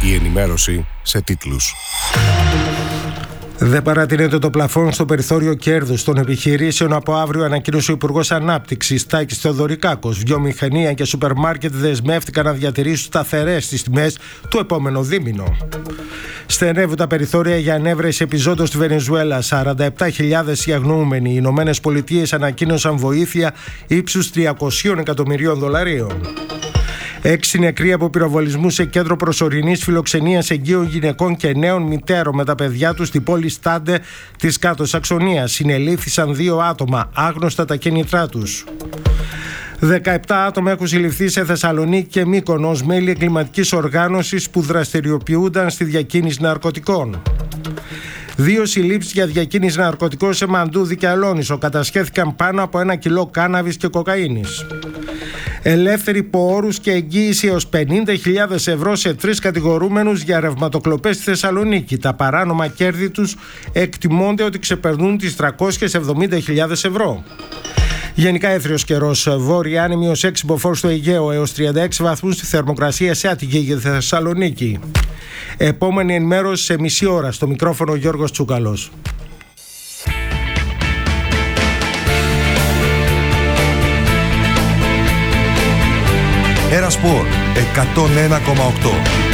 Η ενημέρωση σε τίτλους. Δεν παρατηρείται το πλαφόν στο περιθώριο κέρδους των επιχειρήσεων από αύριο, ανακοίνωσε ο Υπουργός Ανάπτυξης Τάκης Θεοδωρικάκος. Βιομηχανία και σούπερ μάρκετ δεσμεύτηκαν να διατηρήσουν σταθερές τις τιμές το επόμενο δίμηνο. Στενεύουν τα περιθώρια για ανέβρεση επιζώντων στη Βενεζουέλα. 47.000 οι αγνοούμενοι. Οι Ηνωμένες Πολιτείες ανακοίνωσαν βοήθεια ύψους $300 εκατομμυρίων. 6 νεκροί από πυροβολισμούς σε κέντρο προσωρινής φιλοξενίας εγγύων γυναικών και νέων μητέρων με τα παιδιά τους στην πόλη Στάντε της Κάτω Σαξονίας. Συνελήφθησαν 2 άτομα, άγνωστα τα κίνητρά τους. 17 άτομα έχουν συλληφθεί σε Θεσσαλονίκη και Μύκονο ως μέλη εγκληματικής οργάνωσης που δραστηριοποιούνταν στη διακίνηση ναρκωτικών. 2 συλλήψεις για διακίνηση ναρκωτικών σε Μαντούδη και Αλόνισο. Κατασχέθηκαν πάνω από 1 κιλό κάναβης και κοκαίνης. Ελεύθεροι υπό όρους και εγγύηση έως 50.000 ευρώ σε 3 κατηγορούμενους για ρευματοκλοπές στη Θεσσαλονίκη. Τα παράνομα κέρδη τους εκτιμώνται ότι ξεπερνούν τις 370.000 ευρώ. Γενικά έθριος καιρός. Βόρεια άνεμη ως 6 μποφόρ στο Αιγαίο, έως 36 βαθμούς στη θερμοκρασία σε Άττικη και Θεσσαλονίκη. Επόμενη ενημέρωση σε μισή ώρα. Στο μικρόφωνο Γιώργος Τσούκαλος. Ένα Σπορ 101,8.